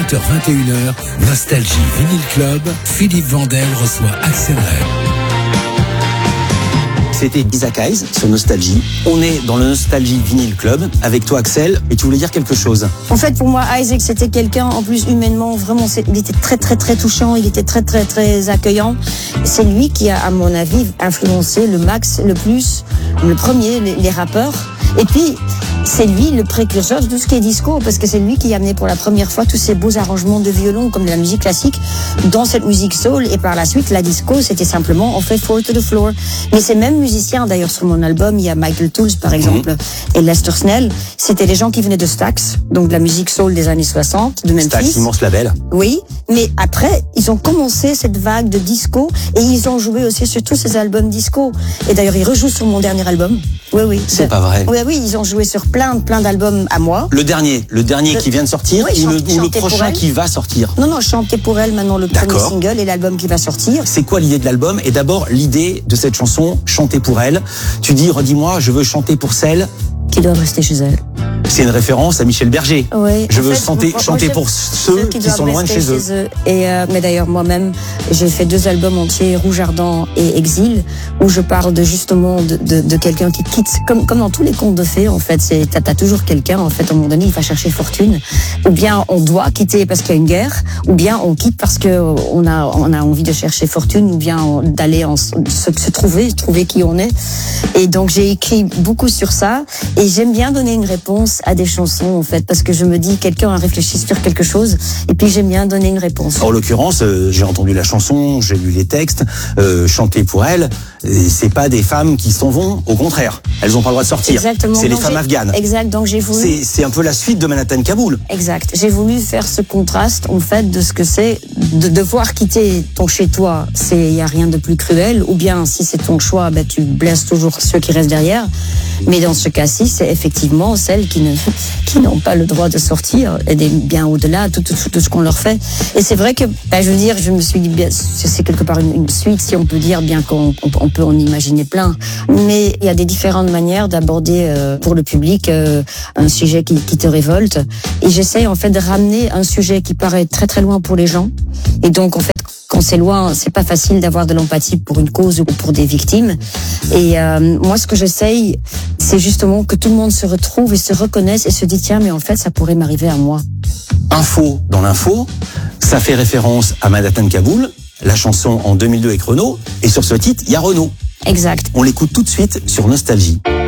20h-21h, Nostalgie Vinyl Club, Philippe Vandel reçoit Axel Red. C'était Isaac Hayes sur Nostalgie. On est dans le Nostalgie Vinyl Club avec toi Axel et tu voulais dire quelque chose. En fait pour moi Isaac c'était quelqu'un en plus humainement vraiment il était très très très touchant, il était très très très accueillant. C'est lui qui a à mon avis influencé le max le plus, le premier les rappeurs. Et puis c'est lui le précurseur de tout ce qui est disco parce que c'est lui qui a amené pour la première fois tous ces beaux arrangements de violon comme de la musique classique dans cette musique soul et par la suite la disco c'était simplement on fait four to the floor. Mais ces mêmes musiciens d'ailleurs sur mon album il y a Michael Tools par exemple et Lester Snell, c'était les gens qui venaient de Stax, donc de la musique soul des années 60 de Memphis. Stax, immense label. Oui, mais après ils ont commencé cette vague de disco et ils ont joué aussi sur tous ces albums disco et d'ailleurs ils rejouent sur mon dernier album. Oui. C'est pas vrai. Oui, ils ont joué sur plein d'albums à moi. Le dernier qui vient de sortir ou le prochain qui va sortir? Non, Chanter pour elle maintenant le premier single et l'album qui va sortir. C'est quoi l'idée de l'album? Et d'abord l'idée de cette chanson, Chanter pour elle. Tu dis, redis-moi, je veux chanter pour celle qui doivent rester chez elle. C'est une référence à Michel Berger. Oui. Je veux chanter pour ceux qui sont loin de chez eux. Et mais d'ailleurs moi-même, j'ai fait 2 albums entiers, Rouge Ardent et Exil, où je parle de quelqu'un qui quitte, comme dans tous les contes de fées en fait. T'as toujours quelqu'un en fait à un moment donné, il va chercher fortune, ou bien on doit quitter parce qu'il y a une guerre, ou bien on quitte parce que on a envie de chercher fortune, ou bien d'aller se trouver qui on est. Et donc j'ai écrit beaucoup sur ça. Et j'aime bien donner une réponse à des chansons, en fait, parce que je me dis, quelqu'un a réfléchi sur quelque chose, et puis j'aime bien donner une réponse. En l'occurrence, j'ai entendu la chanson, j'ai lu les textes, chanter pour elle, c'est pas des femmes qui s'en vont, au contraire, elles ont pas le droit de sortir. Exactement. C'est les femmes afghanes. Exact, donc j'ai voulu... C'est un peu la suite de Manhattan-Kaboul. Exact, j'ai voulu faire ce contraste, en fait, de ce que c'est de devoir quitter ton chez-toi, il y a rien de plus cruel, ou bien, si c'est ton choix, tu blesses toujours ceux qui restent derrière, mais dans ce cas-ci, c'est effectivement celles qui n'ont pas le droit de sortir et bien au-delà tout ce qu'on leur fait. Et c'est vrai que je me suis dit c'est quelque part une suite si on peut dire, bien qu'on peut en imaginer plein, mais il y a des différentes manières d'aborder pour le public un sujet qui te révolte, et j'essaye en fait de ramener un sujet qui paraît très très loin pour les gens, et donc en fait quand c'est loin, c'est pas facile d'avoir de l'empathie pour une cause ou pour des victimes. Et moi, ce que j'essaye, c'est justement que tout le monde se retrouve et se reconnaisse et se dit tiens, mais en fait, ça pourrait m'arriver à moi. Info dans l'info, ça fait référence à Manhattan-Kaboul, la chanson en 2002 avec Renaud, et sur ce titre, il y a Renaud. Exact. On l'écoute tout de suite sur Nostalgie.